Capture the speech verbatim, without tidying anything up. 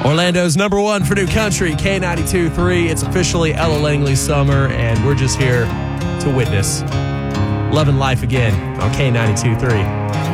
Orlando's number one for new country, K ninety-two point three. It's officially Ella Langley summer, and we're just here to witness loving life again on K ninety-two point three.